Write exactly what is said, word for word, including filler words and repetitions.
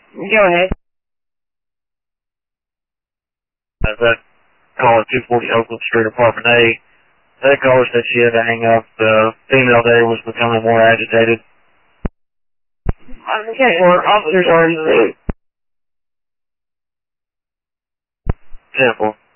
Go ahead. Uh, that call at two forty Oakland Street, Apartment A. That caller said she had to hang up. The female there was becoming more agitated. Okay, well, officers already. Simple.